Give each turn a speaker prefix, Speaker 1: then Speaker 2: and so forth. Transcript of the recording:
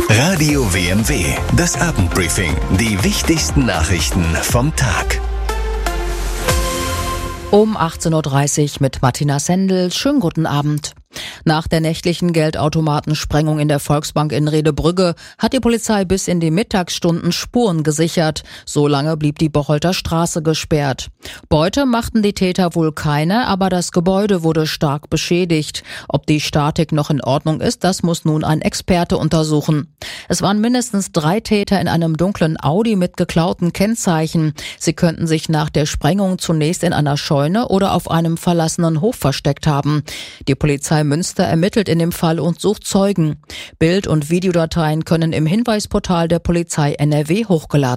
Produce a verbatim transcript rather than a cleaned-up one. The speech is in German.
Speaker 1: Radio W M W, das Abendbriefing. Die wichtigsten Nachrichten vom Tag.
Speaker 2: Um achtzehn Uhr dreißig mit Martina Sendel. Schönen guten Abend. Nach der nächtlichen Geldautomatensprengung in der Volksbank in Rehdebrügge hat die Polizei bis in die Mittagsstunden Spuren gesichert. So lange blieb die Bocholter Straße gesperrt. Beute machten die Täter wohl keine, aber das Gebäude wurde stark beschädigt. Ob die Statik noch in Ordnung ist, das muss nun ein Experte untersuchen. Es waren mindestens drei Täter in einem dunklen Audi mit geklauten Kennzeichen. Sie könnten sich nach der Sprengung zunächst in einer Scheune oder auf einem verlassenen Hof versteckt haben. Die Polizei Münster ermittelt in dem Fall und sucht Zeugen. Bild- und Videodateien können im Hinweisportal der Polizei N R W hochgeladen